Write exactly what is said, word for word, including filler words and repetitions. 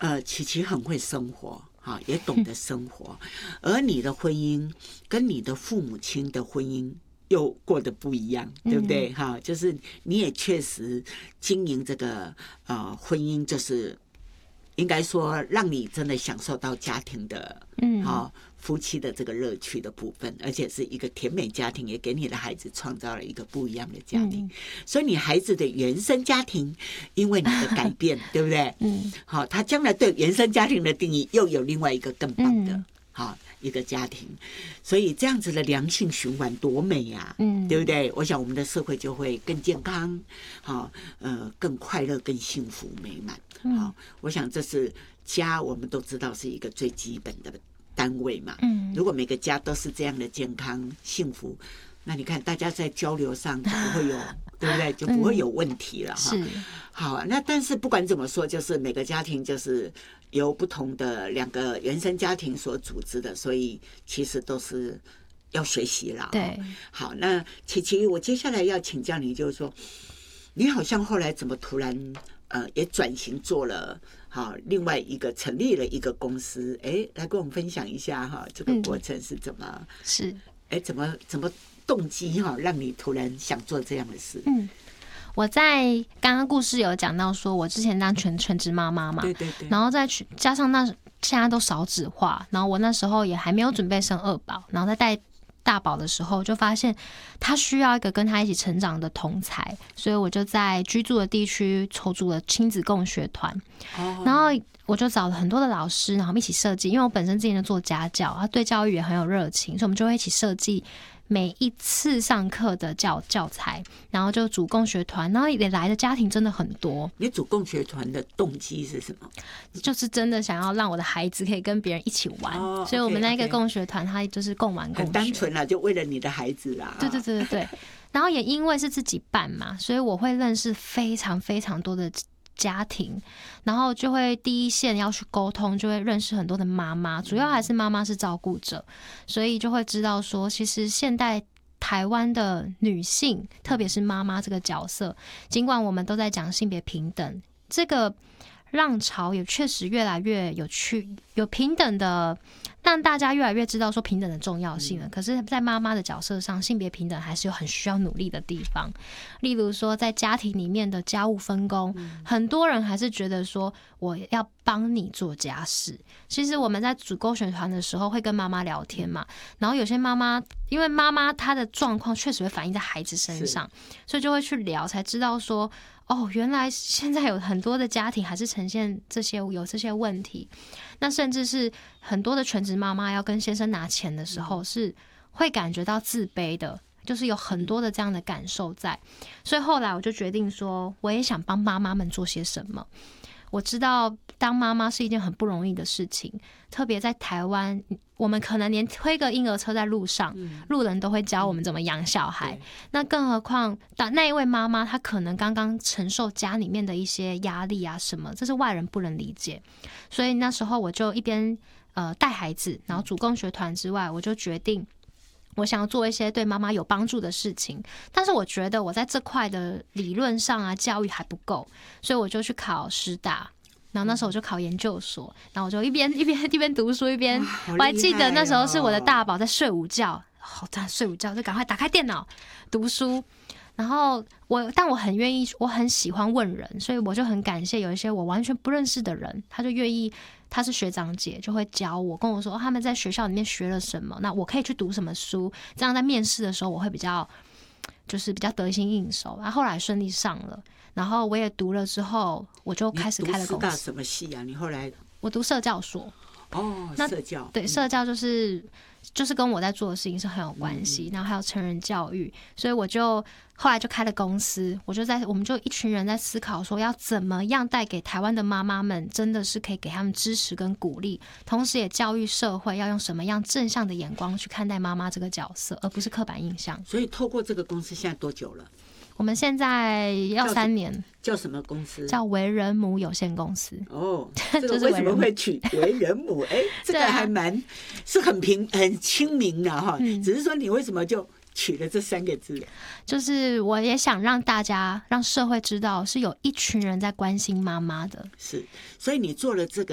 呃，琪琪很会生活。好，也懂得生活，而你的婚姻跟你的父母亲的婚姻又过得不一样，对不对？哈、嗯，就是你也确实经营这个呃婚姻，就是应该说让你真的享受到家庭的，嗯，好。夫妻的这个乐趣的部分，而且是一个甜美家庭，也给你的孩子创造了一个不一样的家庭。嗯、所以你孩子的原生家庭，因为你的改变，对不对？嗯，好，他将来对原生家庭的定义又有另外一个更棒的，嗯、好一个家庭。所以这样子的良性循环多美呀、啊，嗯，对不对？我想我们的社会就会更健康，好，呃，更快乐、更幸福美满。好，我想这是家，我们都知道是一个最基本的单位嘛，嗯，如果每个家都是这样的健康幸福，那你看大家在交流上就不会有，对不对？就不会有问题了哈。嗯、好，那但是不管怎么说，就是每个家庭就是由不同的两个原生家庭所组织的，所以其实都是要学习啦。对，好，那琪琪，我接下来要请教你，就是说，你好像后来怎么突然呃也转型做了？好，另外一个成立了一个公司，哎，来跟我们分享一下哈，这个过程是怎么？嗯、是，哎，怎么怎么动机哈，让你突然想做这样的事？嗯， 我在刚刚故事有讲到说，我之前当全全职妈妈嘛，对对对，然后再去加上那现在都少子化，然后我那时候也还没有准备生二宝，然后再带大宝的时候，就发现他需要一个跟他一起成长的同才，所以我就在居住的地区筹组了亲子共学团，哦、然后我就找了很多的老师，然后一起设计。因为我本身之前就做家教，他对教育也很有热情，所以我们就会一起设计每一次上课的教教材，然后就组共学团，然后也来的家庭真的很多。 你组共学团的动机是什么？ 就是真的想要让我的孩子可以跟别人一起玩，哦、所以我们那个共学团，它就是共玩共学， 很单纯啦，就为了你的孩子啦。 对对对对对。然后也因为是自己办嘛，所以我会认识非常非常多的家庭，然后就会第一线要去沟通，就会认识很多的妈妈，主要还是妈妈是照顾者，所以就会知道说，其实现代台湾的女性，特别是妈妈这个角色，尽管我们都在讲性别平等，这个浪潮也确实越来越有趣，有平等的，让大家越来越知道说平等的重要性了。可是，在妈妈的角色上，性别平等还是有很需要努力的地方。例如说，在家庭里面的家务分工，很多人还是觉得说我要帮你做家事。其实我们在组共学团的时候会跟妈妈聊天嘛，然后有些妈妈因为妈妈她的状况确实会反映在孩子身上，所以就会去聊，才知道说。哦，原来现在有很多的家庭还是呈现这些有这些问题，那甚至是很多的全职妈妈要跟先生拿钱的时候，是会感觉到自卑的，就是有很多的这样的感受在。所以后来我就决定说，我也想帮妈妈们做些什么。我知道当妈妈是一件很不容易的事情，特别在台湾，我们可能连推个婴儿车在路上，路人都会教我们怎么养小孩。那更何况那一位妈妈，她可能刚刚承受家里面的一些压力啊什么，这是外人不能理解。所以那时候我就一边呃带孩子，然后组共学团之外，我就决定。我想要做一些对妈妈有帮助的事情，但是我觉得我在这块的理论上啊，教育还不够，所以我就去考师大，然后那时候我就考研究所，然后我就一边一边一边读书一边， 哦、 我还记得那时候是我的大宝在睡午觉，好在睡午觉就赶快打开电脑读书。然后我，但我很愿意，我很喜欢问人，所以我就很感谢有一些我完全不认识的人，他就愿意，他是学长姐，就会教我，跟我说、哦、他们在学校里面学了什么，那我可以去读什么书，这样在面试的时候我会比较，就是比较得心应手。然后后来顺利上了，然后我也读了之后，我就开始开了公司。 你读师大什么系啊？你后来我读社教所。 哦，社教对，社教就是就是跟我在做的事情是很有关系，然后还有成人教育，所以我就后来就开了公司，我就在我们就一群人在思考说要怎么样带给台湾的妈妈们，真的是可以给他们支持跟鼓励，同时也教育社会要用什么样正向的眼光去看待妈妈这个角色，而不是刻板印象。 所以透过这个公司现在多久了？ 我们现在要三年。 叫什么公司？ 叫为人母有限公司。 哦，这个为什么会取为人母？哎，这个还蛮、啊、是很平很亲民的哈、嗯。只是说你为什么就取了这三个字？ 就是我也想让大家让社会知道，是有一群人在关心妈妈的。 是，所以你做了这个。